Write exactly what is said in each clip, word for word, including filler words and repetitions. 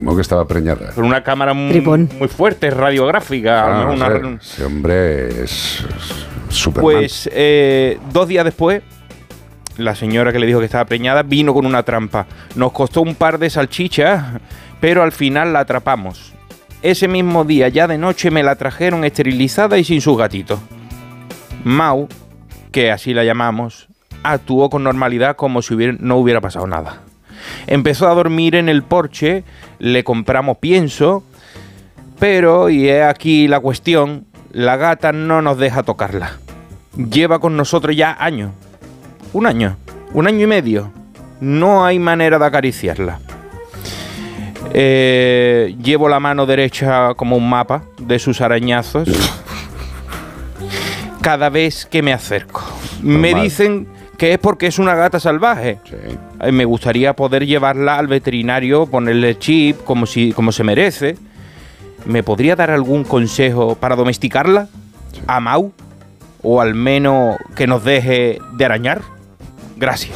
Como que estaba preñada. Con una cámara muy, muy fuerte, radiográfica. Ah, una, no sé, una... Ese hombre es Superman. Pues eh, dos días después, la señora que le dijo que estaba preñada vino con una trampa. Nos costó un par de salchichas, pero al final la atrapamos. Ese mismo día, ya de noche, me la trajeron esterilizada y sin sus gatitos. Mau, que así la llamamos, actuó con normalidad como si hubiera, no hubiera pasado nada. Empezó a dormir en el porche, le compramos pienso, pero, y es aquí la cuestión, la gata no nos deja tocarla. Lleva con nosotros ya años, un año, un año y medio. No hay manera de acariciarla. Eh, llevo la mano derecha como un mapa de sus arañazos cada vez que me acerco. Normal. Me dicen que es porque es una gata salvaje. Sí. Eh, me gustaría poder llevarla al veterinario, ponerle chip como, si, como se merece. ¿Me podría dar algún consejo para domesticarla? Sí. ¿A Mau? ¿O al menos que nos deje de arañar? Gracias.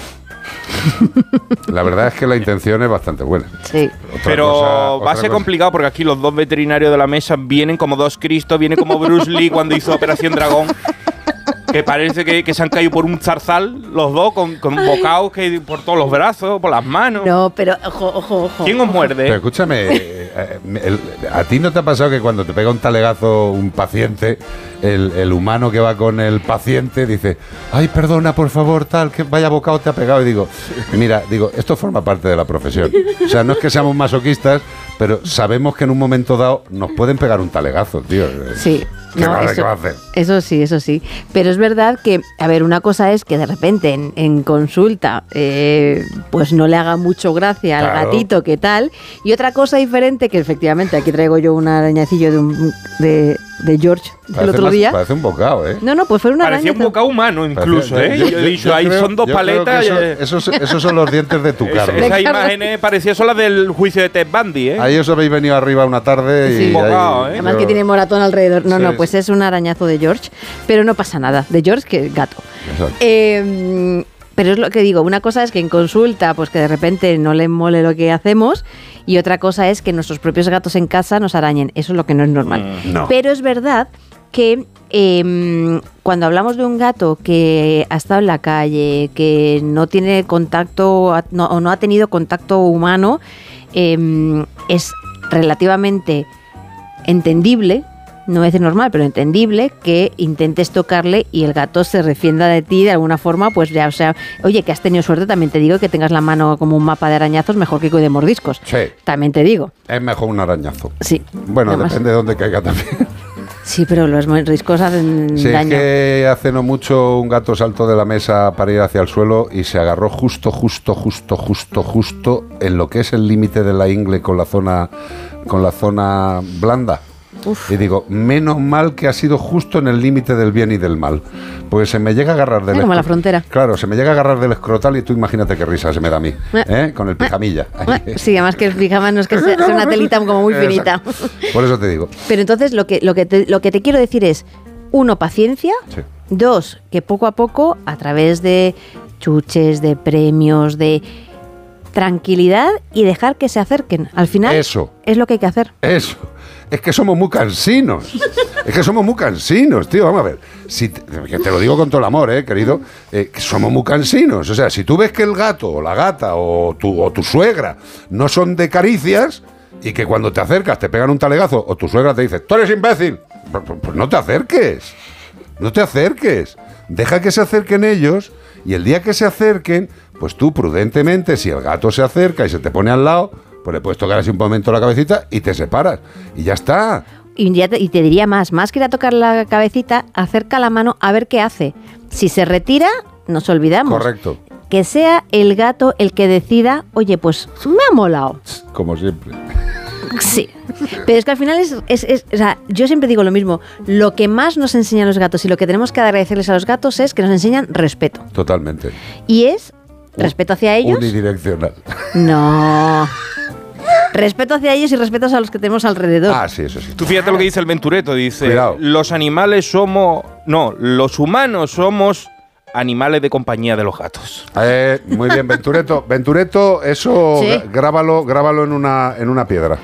La verdad es que la intención es bastante buena. Sí. Otra Pero cosa, va a ser cosa. complicado porque aquí los dos veterinarios de la mesa vienen como dos Cristos, viene como Bruce Lee cuando hizo Operación Dragón. Que parece que, que se han caído por un zarzal los dos, con, con bocados que por todos los brazos, por las manos. No, pero ojo, ojo, ojo. ¿Quién os muerde? Pero escúchame, eh, el, ¿a ti no te ha pasado que cuando te pega un talegazo un paciente, el, el humano que va con el paciente dice, ay, perdona, por favor, tal, que vaya bocado te ha pegado? Y digo, mira, digo, esto forma parte de la profesión. O sea, no es que seamos masoquistas, pero sabemos que en un momento dado nos pueden pegar un talegazo, tío. Sí. ¿Qué, no, va, eso, ¿Qué va a hacer? Eso sí, eso sí. Pero es verdad que, a ver, una cosa es que de repente en, en consulta eh, pues no le haga mucho gracia al claro. gatito, ¿qué tal? Y otra cosa diferente, que efectivamente aquí traigo yo un arañacillo de, un, de, de George del otro más, día. Parece un bocado, ¿eh? No, no, pues fue una Parecía araña. un bocado humano incluso, Parecía, ¿eh? Yo, yo, yo he dicho, ahí creo, son dos paletas. Eso, esos, esos son los dientes de tu carne. Esas imágenes parecían son las del juicio de Ted Bundy, ¿eh? Ahí os habéis venido arriba una tarde y... Sí. Bocado, ¿eh? Además yo, que tiene moratón alrededor. No, sí, no, pues sí. Es un arañazo de George, pero no pasa nada. De George, que gato. Eh, pero es lo que digo, una cosa es que en consulta, pues que de repente no le mole lo que hacemos, y otra cosa es que nuestros propios gatos en casa nos arañen. Eso es lo que no es normal. Mm, no. Pero es verdad que eh, cuando hablamos de un gato que ha estado en la calle, que no tiene contacto no, o no ha tenido contacto humano, eh, es relativamente entendible, no voy a decir normal, pero entendible, que intentes tocarle y el gato se refienda de ti de alguna forma, pues ya, o sea, oye, que has tenido suerte, también te digo que tengas la mano como un mapa de arañazos, mejor que de mordiscos. Sí. También te digo. Es mejor un arañazo. Sí. Bueno, además, depende de dónde caiga también. Sí, pero los mordiscos hacen sí, daño. Es que hace no mucho un gato saltó de la mesa para ir hacia el suelo y se agarró justo, justo, justo, justo, justo en lo que es el límite de la ingle con la zona, con la zona blanda. Uf. Y digo, menos mal que ha sido justo en el límite del bien y del mal. Pues se me llega a agarrar del... Sí, como la frontera. Claro, se me llega a agarrar del escrotal y tú imagínate qué risa se me da a mí, ¿eh? Con el pijamilla. Sí, además que el pijama no es que sea una telita como muy finita. Por eso te digo. Pero entonces lo que, lo que, te, lo que te quiero decir es, uno, paciencia. Sí. Dos, que poco a poco, a través de chuches, de premios, de... tranquilidad y dejar que se acerquen. Al final, eso es lo que hay que hacer. Eso. Es que somos muy cansinos. Es que somos muy cansinos, tío. Vamos a ver. Si te, que te lo digo con todo el amor, eh, querido. Eh, que somos muy cansinos. O sea, si tú ves que el gato o la gata o tu, o tu suegra no son de caricias y que cuando te acercas te pegan un talegazo o tu suegra te dice, ¡tú eres imbécil! Pues, pues no te acerques. No te acerques. Deja que se acerquen ellos y el día que se acerquen, pues tú prudentemente, si el gato se acerca y se te pone al lado, pues le puedes tocar así un momento la cabecita y te separas. Y ya está. Y, ya te, y te diría más, más que ir a tocar la cabecita, acerca la mano a ver qué hace. Si se retira, nos olvidamos. Correcto. Que sea el gato el que decida, oye, pues me ha molado. Como siempre. Sí, pero es que al final es, es, es, o sea, yo siempre digo lo mismo, lo que más nos enseñan los gatos y lo que tenemos que agradecerles a los gatos es que nos enseñan respeto. Totalmente. Y es respeto hacia ellos. Unidireccional. No. Respeto hacia ellos y respeto a los que tenemos alrededor. Ah, sí, eso sí. Tú fíjate lo que dice el Ventureto, dice, Cuidado. Los animales somos, no, los humanos somos animales de compañía de los gatos. Eh, muy bien, Ventureto. Ventureto, eso Sí. gr- grábalo, grábalo en una, en una piedra.